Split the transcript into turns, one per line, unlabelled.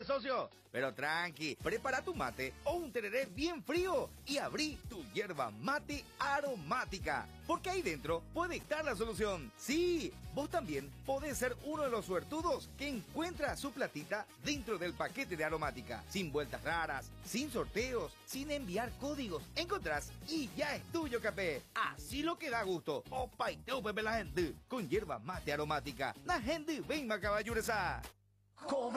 socio. Pero tranqui, prepara tu mate o un tereré bien frío y abrí tu yerba mate aromática. Porque ahí dentro puede estar la solución. Sí, vos también podés ser uno de los suertudos que encuentra su platita dentro del paquete de aromática. Sin vueltas raras, sin sorteos, sin enviar códigos. Encontrás y ya es tuyo, capé. Así lo que da gusto. Opa, y teo, pepe, la gente. Con yerba mate aromática. La gente, ven, caballuresa.